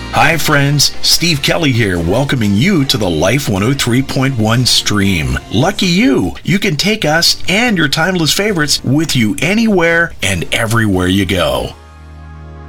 Hi friends, Steve Kelly here, welcoming you to the Life 103.1 stream. Lucky you can take us and your timeless favorites with you anywhere and everywhere you go.